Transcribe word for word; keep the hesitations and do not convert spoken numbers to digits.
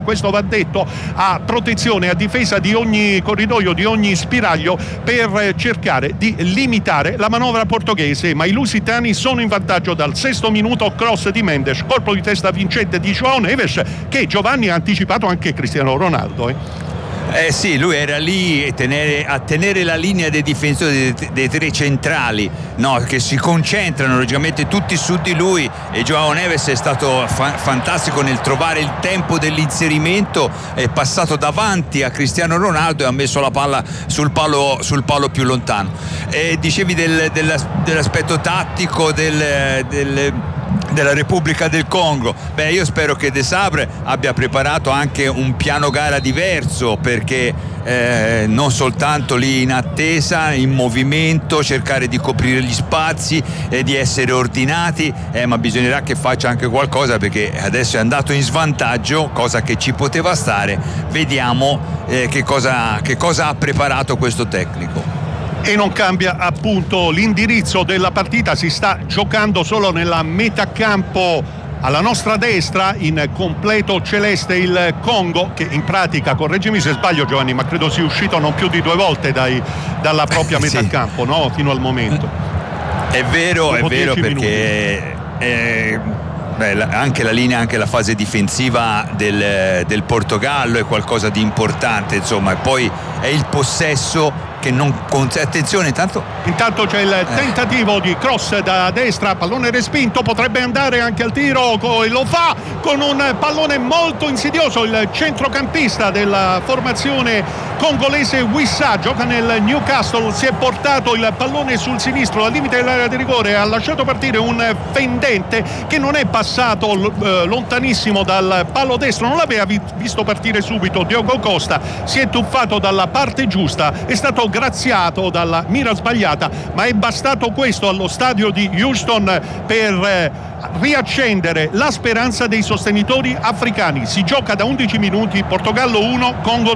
Questo va detto a protezione, a difesa di ogni corridoio, di ogni spiraglio, per cercare di limitare la manovra portoghese, ma i lusitani sono in vantaggio dal sesto minuto. Cross di Mendes, colpo di testa vincente di João Neves, che Giovanni ha anticipato anche Cristiano Ronaldo. eh. Eh sì, lui era lì a tenere, a tenere la linea dei difensori, dei, dei tre centrali, no, che si concentrano logicamente tutti su di lui, e João Neves è stato fa- fantastico nel trovare il tempo dell'inserimento, è passato davanti a Cristiano Ronaldo e ha messo la palla sul palo, sul palo più lontano. E dicevi del, della, dell'aspetto tattico del, del della Repubblica del Congo. Beh, io spero che De Sabre abbia preparato anche un piano gara diverso, perché eh, non soltanto lì in attesa, in movimento, cercare di coprire gli spazi e di essere ordinati, eh, ma bisognerà che faccia anche qualcosa, perché adesso è andato in svantaggio, cosa che ci poteva stare. Vediamo eh, che cosa, che cosa ha preparato questo tecnico. E non cambia appunto l'indirizzo della partita, si sta giocando solo nella metà campo alla nostra destra, in completo celeste, il Congo, che in pratica, correggimi se sbaglio Giovanni, ma credo sia uscito non più di due volte dai, dalla propria metà sì. campo, no? Fino al momento. È vero, Dopo è vero perché eh, beh, anche la linea, anche la fase difensiva del, del Portogallo è qualcosa di importante, insomma, e poi è il possesso che non conta. Attenzione, intanto intanto c'è il tentativo eh. di cross da destra, pallone respinto, potrebbe andare anche al tiro e lo fa con un pallone molto insidioso. Il centrocampista della formazione congolese Wissa, gioca nel Newcastle, si è portato il pallone sul sinistro al limite dell'area di rigore, ha lasciato partire un fendente che non è passato eh, lontanissimo dal palo destro, non l'aveva visto partire subito Diogo Costa, si è tuffato dalla parte giusta, è stato graziato dalla mira sbagliata, ma è bastato questo allo stadio di Houston per eh, riaccendere la speranza dei sostenitori africani. Si gioca da undici minuti, Portogallo uno, Congo